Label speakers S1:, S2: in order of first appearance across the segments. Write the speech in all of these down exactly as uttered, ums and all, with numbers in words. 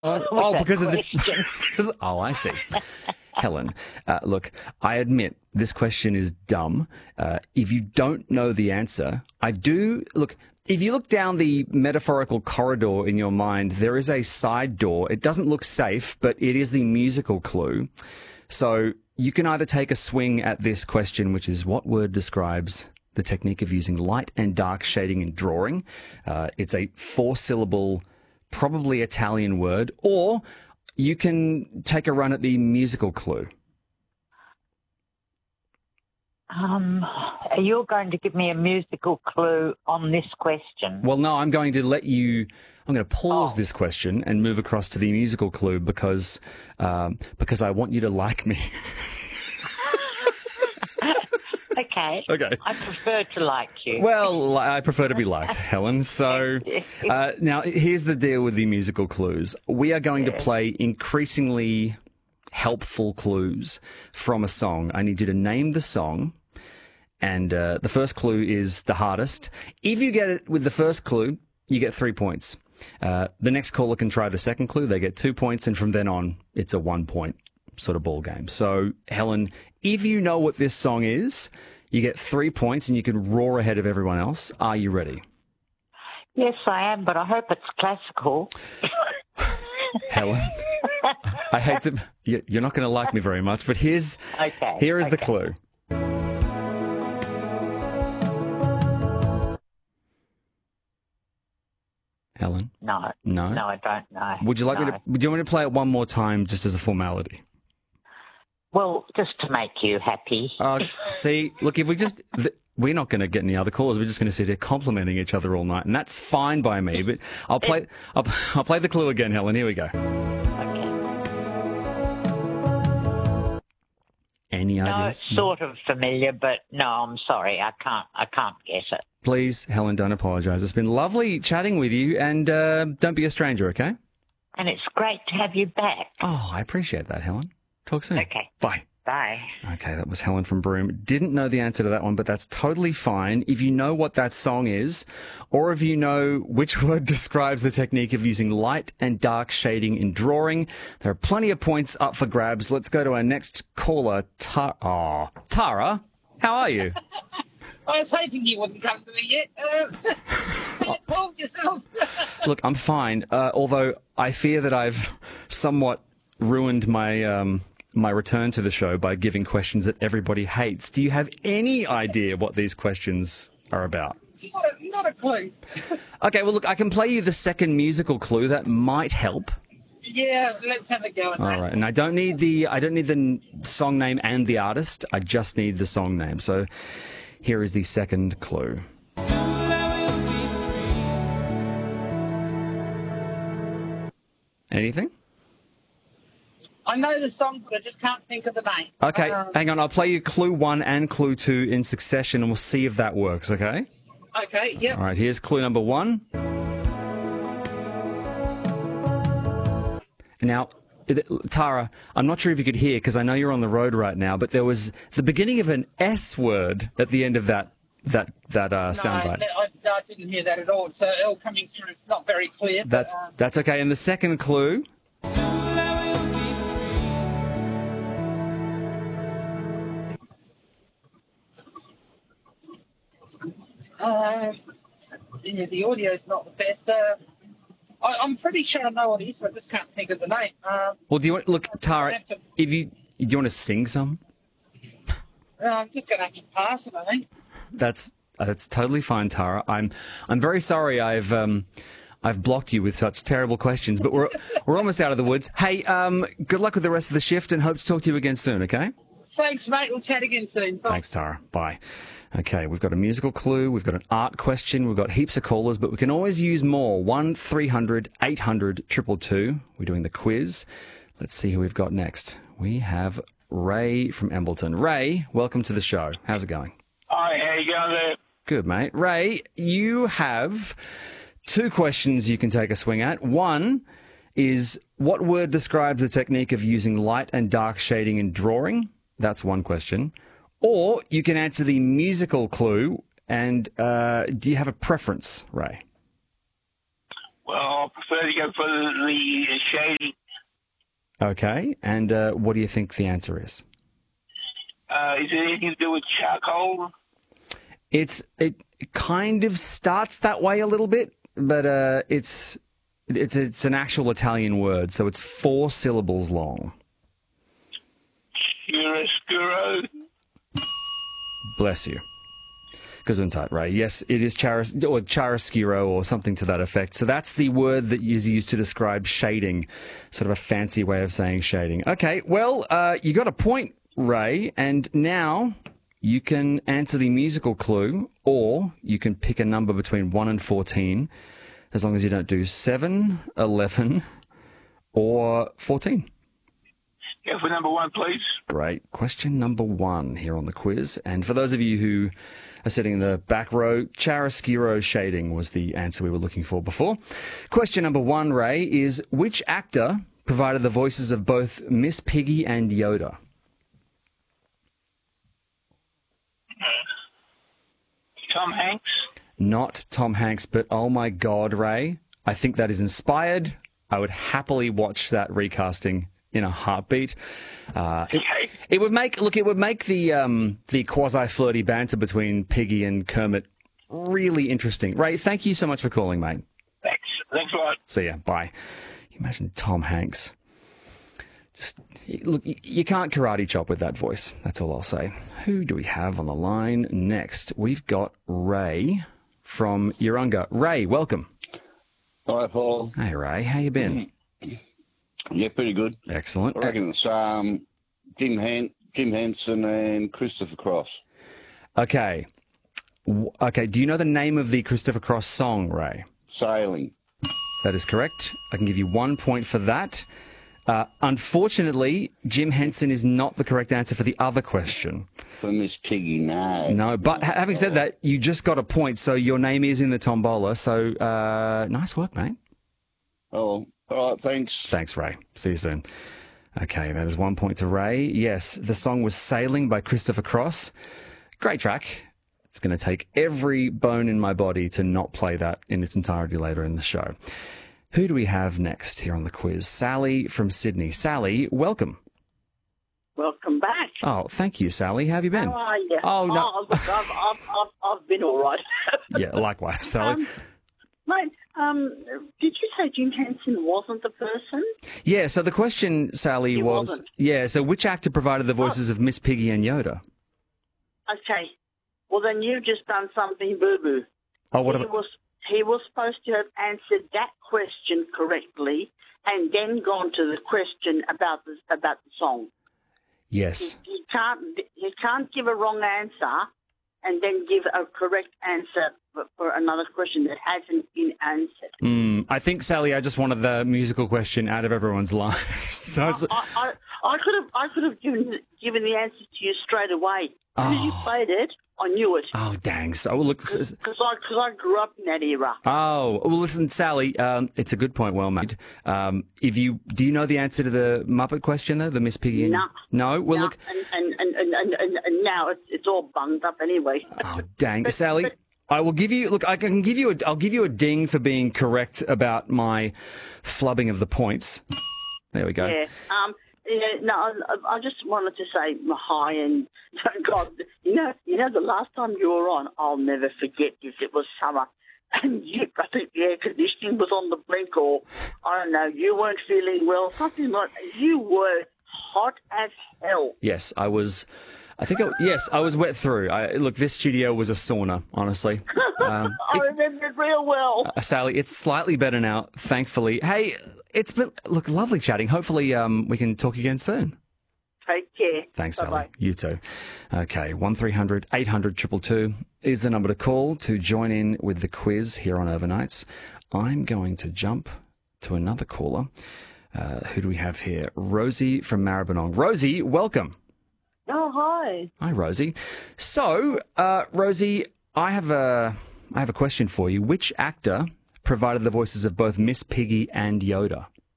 S1: Oh, oh because of this. because, oh, I see. Helen, uh, look, I admit this question is dumb. Uh, if you don't know the answer, I do... Look, if you look down the metaphorical corridor in your mind, there is a side door. It doesn't look safe, but it is the musical clue. So you can either take a swing at this question, which is what word describes the technique of using light and dark shading in drawing. Uh, it's a four-syllable, probably Italian word. Or you can take a run at the musical clue.
S2: Um, you're going to give me a musical clue on this question.
S1: Well, no, I'm going to let you... I'm going to pause
S2: Oh.
S1: this question and move across to the musical clue because um, because I want you to like me.
S2: Okay.
S1: Okay.
S2: I prefer to like you.
S1: Well, I prefer to be liked, Helen. So uh, now here's the deal with the musical clues. We are going to play increasingly helpful clues from a song. I need you to name the song. And uh, the first clue is the hardest. If you get it with the first clue, you get three points. Uh, the next caller can try the second clue. They get two points. And from then on, it's a one-point sort of ball game. So, Helen, if you know what this song is, you get three points and you can roar ahead of everyone else. Are you ready?
S2: Yes, I am, but I hope it's classical.
S1: Helen, I hate to... you- You're not going to like me very much, but here's,
S2: Okay,
S1: here is the
S2: okay.
S1: clue. Helen?
S2: No.
S1: No?
S2: No, I don't know.
S1: Would you like
S2: no.
S1: me to... Do you want me to play it one more time just as a formality?
S2: Well, just to make you happy.
S1: Uh, see, look, if we just... Th- we're not going to get any other calls. We're just going to sit here complimenting each other all night, and that's fine by me. But I'll play... I'll, I'll play the clue again, Helen. Here we go.
S2: Okay.
S1: Any
S2: No,
S1: ideas?
S2: it's sort of familiar, but no, I'm sorry. I can't, I can't guess it.
S1: Please, Helen, don't apologise. It's been lovely chatting with you, and uh, don't be a stranger, okay?
S2: And it's great to have you back.
S1: Oh, I appreciate that, Helen. Talk soon.
S2: Okay.
S1: Bye.
S2: Bye.
S1: Okay, that was Helen from Broome. Didn't know the answer to that one, but that's totally fine. If you know what that song is, or if you know which word describes the technique of using light and dark shading in drawing, there are plenty of points up for grabs. Let's go to our next caller, Ta- oh, Tara. How are you?
S3: I was hoping you wouldn't come to me yet. Uh, you called yourself.
S1: Look, I'm fine, uh, although I fear that I've somewhat ruined my... Um, my return to the show by giving questions that everybody hates. Do you have any idea what these questions are about?
S3: Not a, not a clue.
S1: Okay, well, look, I can play you the second musical clue. That might help.
S3: Yeah, let's have a go at
S1: All
S3: that.
S1: right, and I don't need the I don't need the n- song name and the artist. I just need the song name. So here is the second clue. Anything?
S3: I know the song, but I just can't think of the name.
S1: Okay,
S3: Um,
S1: hang on. I'll play you clue one and clue two in succession, and we'll see if that works, okay?
S3: okay, yep.
S1: All right, here's clue number one. Now, it- Tara, I'm not sure if you could hear, because I know you're on the road right now, but there was the beginning of an S word at the end of that that that uh,
S3: No,
S1: soundbite.
S3: I, I didn't hear that at all. So it all coming through. It's not very clear.
S1: That's
S3: but, uh,
S1: that's okay. And the second clue.
S3: uh, yeah, the audio's not the best. Uh, I, I'm pretty sure I know what it is, but I just can't think of the name. Uh,
S1: Well, do you want look, Tara?
S3: have to-
S1: If you do you want to sing some?
S3: uh, I'm just going to have to pass it, I think.
S1: That's that's totally fine, Tara. I'm I'm very sorry. I've um. I've blocked you with such terrible questions, but we're we're almost out of the woods. Hey, um, good luck with the rest of the shift, and hope to talk to you again soon. Okay?
S3: Thanks, mate. We'll chat again soon. Bye.
S1: Thanks, Tara. Bye. Okay, we've got a musical clue, we've got an art question, we've got heaps of callers, but we can always use more. One three hundred eight hundred two two two. We're doing the quiz. Let's see who we've got next. We have Ray from Embleton. Ray, welcome to the show. How's it going?
S4: Hi, how you going there?
S1: Good, mate. Ray, you have two questions you can take a swing at. One is, what word describes the technique of using light and dark shading in drawing? That's one question. Or you can answer the musical clue. And uh, do you have a preference, Ray?
S4: Well, I prefer to go for the shady.
S1: Okay, and uh, what do you think the answer is?
S4: Uh, is it anything to do with charcoal?
S1: It's it kind of starts that way a little bit, but uh, it's it's it's an actual Italian word, so it's four syllables long.
S4: Chiaroscuro?
S1: Bless you. Gesundheit, Ray. Yes, it is charos- or chiaroscuro or something to that effect. So that's the word that is used to describe shading, sort of a fancy way of saying shading. Okay, well, uh, you got a point, Ray, and now you can answer the musical clue, or you can pick a number between one and fourteen, as long as you don't do seven, eleven, or fourteen.
S4: Go for number one, please.
S1: Great. Question number one here on the quiz. And for those of you who are sitting in the back row, chiaroscuro shading was the answer we were looking for before. Question number one, Ray, is which actor provided the voices of both Miss Piggy and Yoda?
S4: Tom Hanks?
S1: Not Tom Hanks, but oh my God, Ray, I think that is inspired. I would happily watch that recasting in a heartbeat. Uh, it, it would make look. It would make the um, the quasi flirty banter between Piggy and Kermit really interesting. Ray, thank you so much for calling, mate.
S4: Thanks. Thanks a lot.
S1: See ya. Bye. You imagine Tom Hanks. Just look. You can't karate chop with that voice. That's all I'll say. Who do we have on the line next? We've got Ray from Urunga. Ray, welcome.
S5: Hi, Paul.
S1: Hey, Ray. How you been?
S5: Yeah, pretty good.
S1: Excellent.
S5: I reckon it's um, Jim, Han- Jim Henson and Christopher Cross.
S1: Okay. W- Okay, do you know the name of the Christopher Cross song, Ray?
S5: Sailing.
S1: That is correct. I can give you one point for that. Uh, unfortunately, Jim Henson is not the correct answer for the other question.
S5: For Miss Piggy, no.
S1: No, but ha- having said that, you just got a point, so your name is in the tombola, so uh, nice work, mate.
S5: Oh, all right, thanks.
S1: Thanks, Ray. See you soon. Okay, that is one point to Ray. Yes, the song was Sailing by Christopher Cross. Great track. It's going to take every bone in my body to not play that in its entirety later in the show. Who do we have next here on the quiz? Sally from Sydney. Sally, welcome.
S6: Welcome back.
S1: Oh, thank you, Sally. How have you been?
S6: How are you?
S1: Oh, no.
S6: Oh, look, I've, I've, I've, I've been all right.
S1: Yeah, likewise, Sally.
S6: Um, mate, um, did you say Jim Henson wasn't the person?
S1: Yeah, so the question, Sally,
S6: He
S1: was...
S6: wasn't.
S1: Yeah, so which actor provided the voices of Miss Piggy and Yoda?
S6: Okay. Well, then you've just done something boo-boo.
S1: Oh, what
S6: he
S1: have
S6: was He was supposed to have answered that question correctly and then gone to the question about the, about the song.
S1: Yes.
S6: He, he can't he can't give a wrong answer and then give a correct answer for, for another question that hasn't been answered.
S1: Mm, I think, Sally, I just wanted the musical question out of everyone's lives. So it's-
S6: I, I, I could have I could have given given the answer to you straight away. As you played it, I knew it.
S1: oh, dang. So, well, look...
S6: Because I, cause I grew up in that era.
S1: Oh, well, listen, Sally, um, it's a good point, well made. Um, if you do you know the answer to the Muppet question, though, the Miss Piggy? And...
S6: No.
S1: No? Well,
S6: No,
S1: look...
S6: and, and, and, and, and, and now it's, it's all bunged up anyway.
S1: Oh, dang.
S6: But-
S1: Sally,
S6: but-
S1: I will give you... Look, I can give you a... I'll give you a ding for being correct about my flubbing of the points. There we go.
S6: Yeah. Um. Yeah. No. I, I just wanted to say hi and God. You know. You know. The last time you were on, I'll never forget this. It was summer, and you. I think the air conditioning was on the blink, or I don't know. You weren't feeling well. Something like you were hot as hell.
S1: Yes, I was... I think, I, yes, I was wet through. I, look, this studio was a sauna, honestly. Um,
S6: I
S1: it-
S6: remember it real well.
S1: Uh, Sally, it's slightly better now, thankfully. Hey, it's been, look, lovely chatting. Hopefully um, we can talk again soon.
S6: Take care.
S1: Thanks,
S6: Bye-bye.
S1: Sally. You too. Okay, one three hundred eight hundred two two two is the number to call to join in with the quiz here on Overnights. I'm going to jump to another caller. Uh, who do we have here? Rosie from Maribyrnong. Rosie, welcome.
S7: Oh, hi.
S1: Hi, Rosie. So, uh, Rosie, I have a I have a question for you. Which actor provided the voices of both Miss Piggy and Yoda?
S7: Yeah,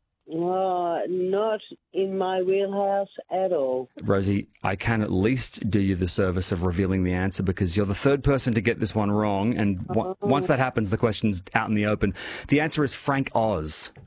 S7: Oh, not in my wheelhouse at all.
S1: Rosie, I can at least do you the service of revealing the answer because you're the third person to get this one wrong. And w- once that happens, the question's out in the open. The answer is Frank Oz.